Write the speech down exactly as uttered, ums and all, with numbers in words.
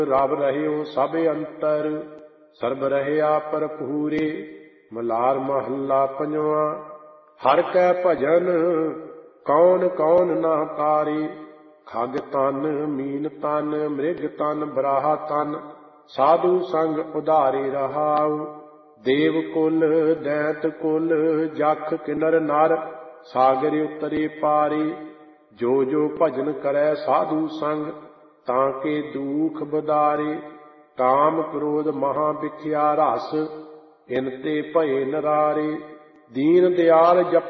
Rub ਰਹਿਓ ਸਭ ਅੰਤਰ, ਸਰਬ ਰਹਿਆ ਭਰਪੂਰੇ। ਮਲਾਰ ਮਹੱਲਾ ਪੰਜਵਾਂ। ਹਰਿ ਕੈ ਭਜਨ ਕੌਣ ਕੌਣ ਨਾ ਕਾਰੇ। ਖਗ ਤਨ ਮੀਨ ਤਨ ਮ੍ਰਿਗ ਤਨ ਬਰਾਹਾ ਤਨ, ਸਾਧੂ ਸੰਗ ਉਧਾਰੇ ਰਹਾਉ। ਦੇਵ ਕੁਲ ਦੈਂਤ ਕੁਲ ਜਖ ਕਿਨਰ ਨਰ, ਸਾਗਰ ਉਤਰੇ ਪਾਰੇ। ਜੋ ਜੋ ਭਜਨ ਕਰੈ ਸਾਧੂ ਸੰਗ, ਤਾਂ ਕੇ ਦੂਖ ਬਦਾਰੇ। ਕਾਮ ਕ੍ਰੋਧ ਮਹਾ ਵਿਖਿਆ ਰਸ, ਇਨ ਤੇ ਭਏ ਨਰਾਰੇ। ਦੀਨ ਦਿਆਲ ਜਪ